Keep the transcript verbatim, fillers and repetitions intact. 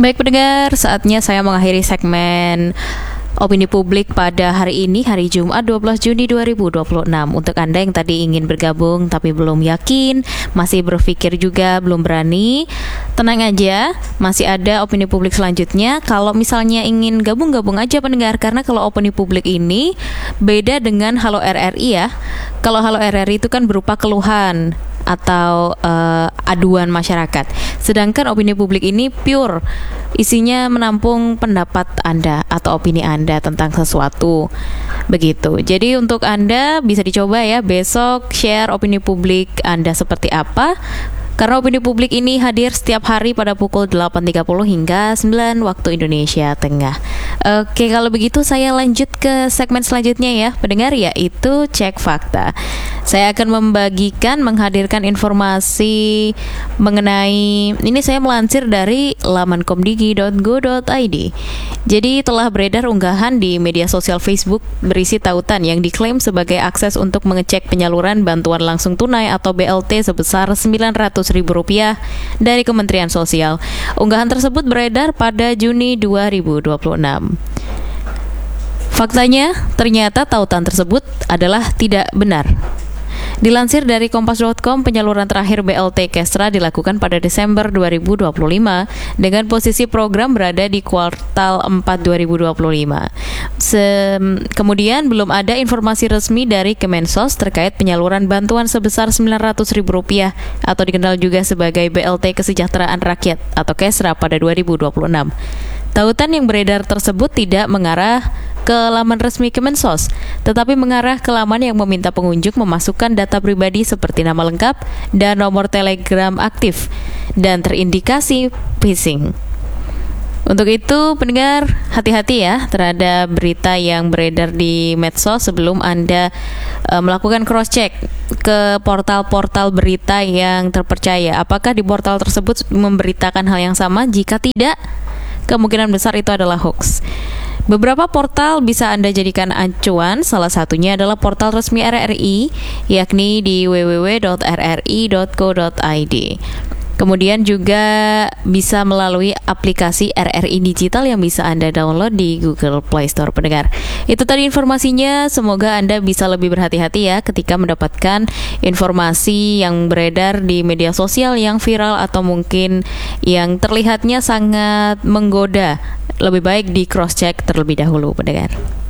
Baik pendengar, saatnya saya mengakhiri segmen opini publik pada hari ini, hari Jumat dua belas Juni dua ribu dua puluh enam. Untuk Anda yang tadi ingin bergabung tapi belum yakin, masih berpikir juga belum berani, tenang aja, masih ada opini publik selanjutnya. Kalau misalnya ingin gabung-gabung aja pendengar, karena kalau opini publik ini beda dengan Halo R R I ya. Kalau Halo R R I itu kan berupa keluhan atau uh, aduan masyarakat. Sedangkan opini publik ini pure, isinya menampung pendapat Anda atau opini Anda tentang sesuatu. Begitu. Jadi untuk Anda bisa dicoba ya, besok share opini publik Anda seperti apa. Karena opini publik ini hadir setiap hari pada pukul delapan tiga puluh hingga sembilan waktu Indonesia Tengah. Oke, kalau begitu saya lanjut ke segmen selanjutnya ya, pendengar, yaitu Cek Fakta. Saya akan membagikan, menghadirkan informasi mengenai, ini saya melansir dari laman komdigi dot go dot i d. Jadi telah beredar unggahan di media sosial Facebook berisi tautan yang diklaim sebagai akses untuk mengecek penyaluran bantuan langsung tunai atau B L T sebesar sembilan ratus ribu rupiah dari Kementerian Sosial. Unggahan tersebut beredar pada Juni dua ribu dua puluh enam. Faktanya, ternyata tautan tersebut adalah tidak benar. Dilansir dari kompas dot com, penyaluran terakhir B L T Kesra dilakukan pada Desember dua ribu dua puluh lima dengan posisi program berada di kuartal empat dua ribu dua puluh lima. Sem- kemudian belum ada informasi resmi dari Kemensos terkait penyaluran bantuan sebesar sembilan ratus ribu rupiah atau dikenal juga sebagai B L T Kesejahteraan Rakyat atau Kesra pada dua ribu dua puluh enam. Tautan yang beredar tersebut tidak mengarah ke laman resmi Kemensos, tetapi mengarah ke laman yang meminta pengunjung memasukkan data pribadi seperti nama lengkap dan nomor telegram aktif dan terindikasi phishing. Untuk itu, pendengar, hati-hati ya terhadap berita yang beredar di medsos sebelum Anda e, melakukan cross-check ke portal-portal berita yang terpercaya. Apakah di portal tersebut memberitakan hal yang sama? Jika tidak, kemungkinan besar itu adalah hoax. Beberapa portal bisa Anda jadikan acuan, salah satunya adalah portal resmi R R I, yakni di w w w dot r r i dot co dot i d. Kemudian juga bisa melalui aplikasi R R I Digital yang bisa Anda download di Google Play Store, pendengar. Itu tadi informasinya, semoga Anda bisa lebih berhati-hati ya ketika mendapatkan informasi yang beredar di media sosial yang viral atau mungkin yang terlihatnya sangat menggoda. Lebih baik di cross-check terlebih dahulu, pendengar.